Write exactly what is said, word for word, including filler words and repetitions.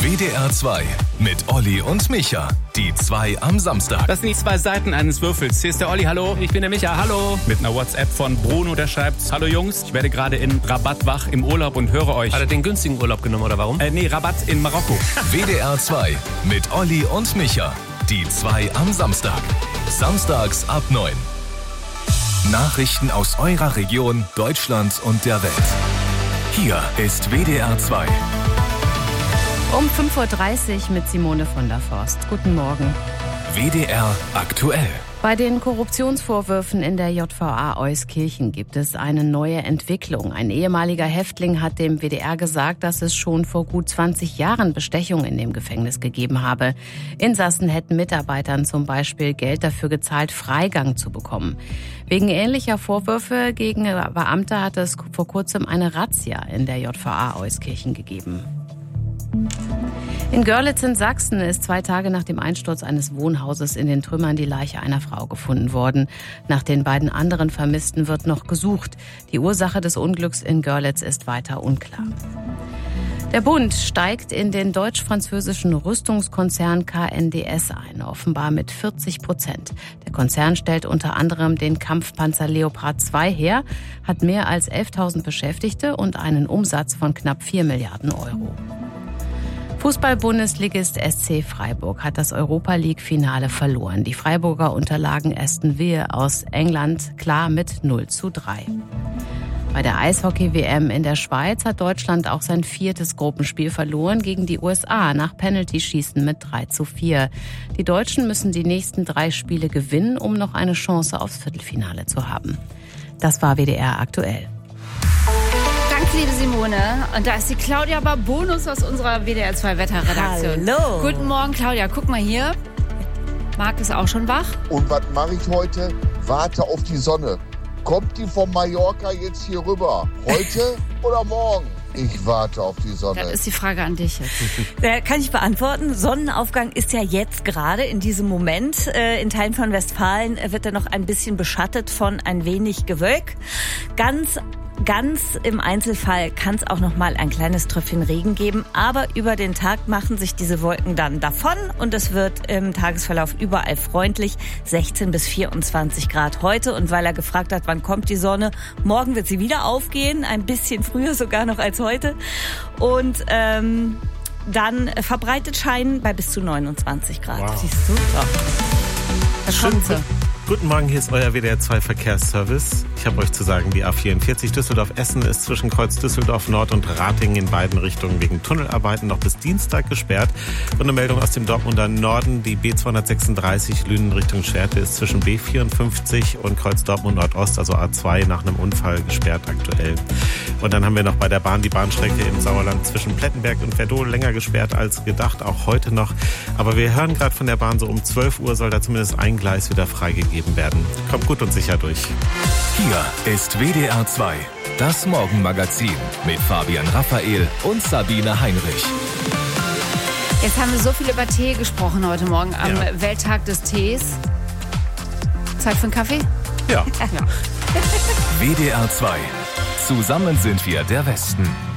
W D R zwei mit Olli und Micha. Die zwei am Samstag. Das sind die zwei Seiten eines Würfels. Hier ist der Olli, hallo. Ich bin der Micha, hallo. Mit einer WhatsApp von Bruno, der schreibt: Hallo Jungs, ich werde gerade in Rabat wach im Urlaub und höre euch. Hat er den günstigen Urlaub genommen oder warum? Äh, nee, Rabat in Marokko. W D R zwei mit Olli und Micha. Die zwei am Samstag. Samstags ab neun. Nachrichten aus eurer Region, Deutschland und der Welt. Hier ist W D R zwei. Um fünf Uhr dreißig mit Simone von der Forst. Guten Morgen. W D R aktuell. Bei den Korruptionsvorwürfen in der J V A Euskirchen gibt es eine neue Entwicklung. Ein ehemaliger Häftling hat dem W D R gesagt, dass es schon vor gut zwanzig Jahren Bestechung in dem Gefängnis gegeben habe. Insassen hätten Mitarbeitern zum Beispiel Geld dafür gezahlt, Freigang zu bekommen. Wegen ähnlicher Vorwürfe gegen Beamte hat es vor kurzem eine Razzia in der J V A Euskirchen gegeben. In Görlitz in Sachsen ist zwei Tage nach dem Einsturz eines Wohnhauses in den Trümmern die Leiche einer Frau gefunden worden. Nach den beiden anderen Vermissten wird noch gesucht. Die Ursache des Unglücks in Görlitz ist weiter unklar. Der Bund steigt in den deutsch-französischen Rüstungskonzern K N D S ein, offenbar mit vierzig Prozent. Der Konzern stellt unter anderem den Kampfpanzer Leopard zwei her, hat mehr als elftausend Beschäftigte und einen Umsatz von knapp vier Milliarden Euro. Fußball-Bundesligist S C Freiburg hat das Europa-League-Finale verloren. Die Freiburger unterlagen Aston Villa aus England klar mit null zu drei. Bei der Eishockey-W M in der Schweiz hat Deutschland auch sein viertes Gruppenspiel verloren gegen die U S A nach Penalty-Schießen mit drei zu vier. Die Deutschen müssen die nächsten drei Spiele gewinnen, um noch eine Chance aufs Viertelfinale zu haben. Das war W D R aktuell. Danke, liebe Simone. Und da ist die Claudia Barbonus aus unserer W D R zwei Wetterredaktion. Hallo. Guten Morgen, Claudia. Guck mal hier. Marc ist auch schon wach. Und was mache ich heute? Warte auf die Sonne. Kommt die von Mallorca jetzt hier rüber? Heute oder morgen? Ich warte auf die Sonne. Das ist die Frage an dich jetzt. Ja, kann ich beantworten. Sonnenaufgang ist ja jetzt gerade in diesem Moment. In Teilen von Westfalen wird er noch ein bisschen beschattet von ein wenig Gewölk. Ganz Ganz im Einzelfall kann es auch noch mal ein kleines Tröpfchen Regen geben, aber über den Tag machen sich diese Wolken dann davon und es wird im Tagesverlauf überall freundlich, sechzehn bis vierundzwanzig Grad heute. Und weil er gefragt hat, wann kommt die Sonne, morgen wird sie wieder aufgehen, ein bisschen früher sogar noch als heute. Und ähm, dann verbreitet scheinen bei bis zu neunundzwanzig Grad. Wow. Siehst du? So. Das kommt so. Guten Morgen, hier ist euer W D R zwei Verkehrsservice. Ich habe euch zu sagen, die A vierundvierzig Düsseldorf-Essen ist zwischen Kreuz Düsseldorf Nord und Ratingen in beiden Richtungen wegen Tunnelarbeiten noch bis Dienstag gesperrt. Und eine Meldung aus dem Dortmunder Norden, die B zweihundertsechsunddreißig Lünen Richtung Schwerte ist zwischen B vierundfünfzig und Kreuz Dortmund Nordost, also A zwei, nach einem Unfall gesperrt aktuell. Und dann haben wir noch bei der Bahn die Bahnstrecke im Sauerland zwischen Plettenberg und Werdohl länger gesperrt als gedacht, auch heute noch. Aber wir hören gerade von der Bahn, so um zwölf Uhr soll da zumindest ein Gleis wieder freigegeben werden. Kommt gut und sicher durch. Hier ist W D R zwei. Das Morgenmagazin mit Fabian Raphael und Sabine Heinrich. Jetzt haben wir so viel über Tee gesprochen heute Morgen am Ja. Welttag des Tees. Zeit für einen Kaffee? Ja. Ja. W D R zwei. Zusammen sind wir der Westen.